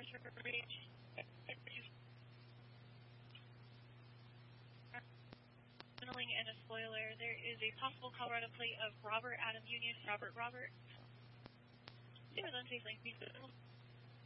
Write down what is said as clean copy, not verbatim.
pressure range. And a spoiler, there is a possible Colorado plate of Robert Adam Union, Robert. 2 of them facing